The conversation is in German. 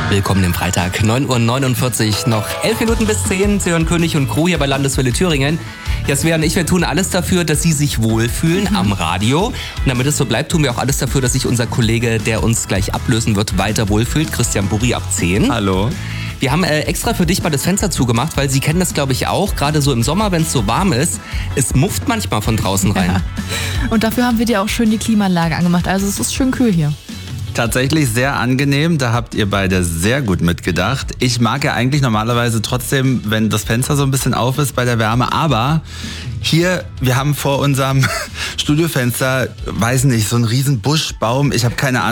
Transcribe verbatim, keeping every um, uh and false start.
Willkommen im Freitag, neun Uhr neunundvierzig, noch elf Minuten bis zehn. Sie hören König und Crew hier bei Landeswelle Thüringen. Jaswär und ich, wir tun alles dafür, dass Sie sich wohlfühlen mhm. am Radio. Und damit es so bleibt, tun wir auch alles dafür, dass sich unser Kollege, der uns gleich ablösen wird, weiter wohlfühlt. Christian Burri ab zehn. Hallo. Wir haben äh, extra für dich mal das Fenster zugemacht, weil Sie kennen das, glaube ich, auch. Gerade so im Sommer, wenn es so warm ist, es mufft manchmal von draußen rein. Ja. Und dafür haben wir dir auch schön die Klimaanlage angemacht. Also es ist schön kühl hier. Tatsächlich sehr angenehm, da habt ihr beide sehr gut mitgedacht. Ich mag ja eigentlich normalerweise trotzdem, wenn das Fenster so ein bisschen auf ist bei der Wärme, aber hier, wir haben vor unserem Studiofenster, weiß nicht, so einen riesen Buschbaum, ich habe keine Ahnung.